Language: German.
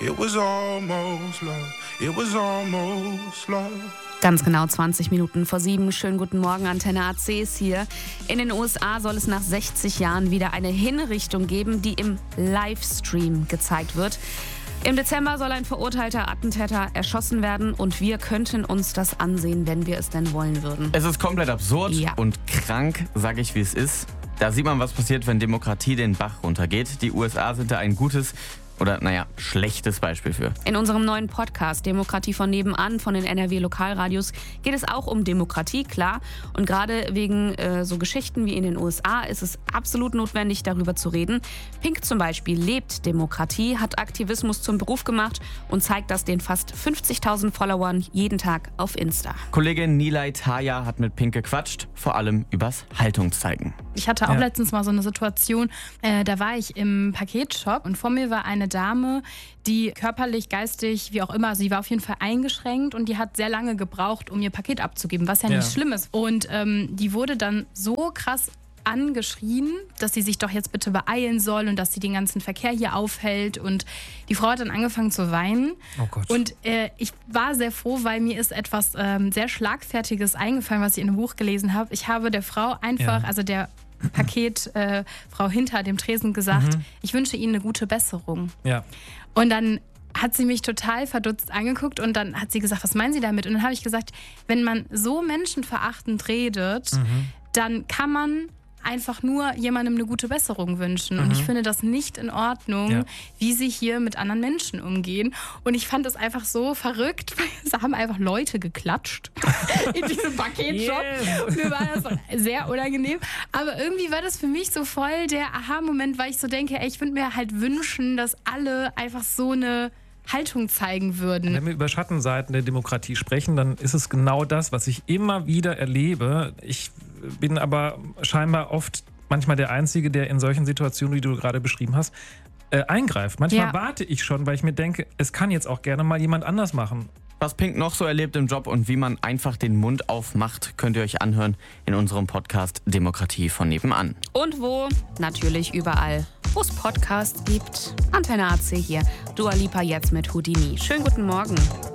It was almost love. It was almost love. Ganz genau 20 Minuten vor 7. Schönen guten Morgen, Antenne AC ist hier. In den USA soll es nach 60 Jahren wieder eine Hinrichtung geben, die im Livestream gezeigt wird. Im Dezember soll ein verurteilter Attentäter erschossen werden und wir könnten uns das ansehen, wenn wir es denn wollen würden. Es ist komplett absurd und krank, sage ich, wie es ist. Da sieht man, was passiert, wenn Demokratie den Bach runtergeht. Die USA sind da ein gutes oder, schlechtes Beispiel für. In unserem neuen Podcast Demokratie von nebenan von den NRW-Lokalradios geht es auch um Demokratie, klar. Und gerade wegen so Geschichten wie in den USA ist es absolut notwendig, darüber zu reden. Pink zum Beispiel lebt Demokratie, hat Aktivismus zum Beruf gemacht und zeigt das den fast 50.000 Followern jeden Tag auf Insta. Kollegin Nilay Taya hat mit Pink gequatscht, vor allem übers Haltungszeigen. Ich hatte auch letztens mal so eine Situation, da war ich im Paketshop und vor mir war eine Dame, die körperlich, geistig, wie auch immer, sie war auf jeden Fall eingeschränkt und die hat sehr lange gebraucht, um ihr Paket abzugeben, was ja nicht schlimm ist. Und die wurde dann so krass angeschrien, dass sie sich doch jetzt bitte beeilen soll und dass sie den ganzen Verkehr hier aufhält. Und die Frau hat dann angefangen zu weinen. Oh Gott. Und ich war sehr froh, weil mir ist etwas sehr Schlagfertiges eingefallen, was ich in einem Buch gelesen habe. Ich habe der Frau einfach, also der Paketfrau hinter dem Tresen gesagt, ich wünsche Ihnen eine gute Besserung. Ja. Und dann hat sie mich total verdutzt angeguckt und dann hat sie gesagt, was meinen Sie damit? Und dann habe ich gesagt, wenn man so menschenverachtend redet, dann kann man einfach nur jemandem eine gute Besserung wünschen. Und ich finde das nicht in Ordnung, wie sie hier mit anderen Menschen umgehen. Und ich fand das einfach so verrückt, weil es haben einfach Leute geklatscht in diesem Paketshop. Yes. Mir war das sehr unangenehm. Aber irgendwie war das für mich so voll der Aha-Moment, weil ich so denke, ich würde mir halt wünschen, dass alle einfach so eine Haltung zeigen würden. Wenn wir über Schattenseiten der Demokratie sprechen, dann ist es genau das, was ich immer wieder erlebe. Ich bin aber scheinbar oft manchmal der Einzige, der in solchen Situationen, wie du gerade beschrieben hast, eingreift. Manchmal warte ich schon, weil ich mir denke, es kann jetzt auch gerne mal jemand anders machen. Was Pink noch so erlebt im Job und wie man einfach den Mund aufmacht, könnt ihr euch anhören in unserem Podcast Demokratie von nebenan. Und wo? Natürlich überall, wo es Podcasts gibt. Antenne AC hier. Dua Lipa jetzt mit Houdini. Schönen guten Morgen.